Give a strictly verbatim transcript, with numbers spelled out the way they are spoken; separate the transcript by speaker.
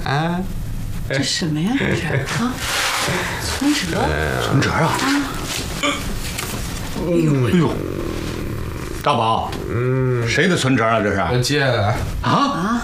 Speaker 1: 啊，
Speaker 2: 这什么呀？这是啊，存折，
Speaker 3: 存折啊！哎呦哎呦，大宝，嗯，谁的存折啊？这是
Speaker 1: 我借的
Speaker 3: 啊？